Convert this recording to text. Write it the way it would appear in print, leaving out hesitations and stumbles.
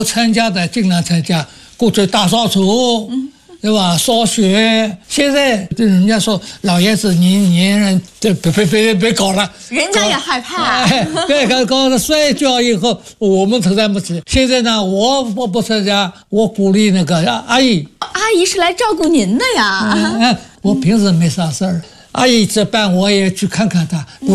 参加的尽量参加，过去大扫除，对吧？扫雪。现在人家说老爷子年人，别搞了， 人家也害怕。 别搞了，摔跤以后我们承担不起。现在呢，我不参加，我鼓励那个阿姨。 阿姨是来照顾您的呀。 我平时没啥事儿，阿姨值班我也去看看她。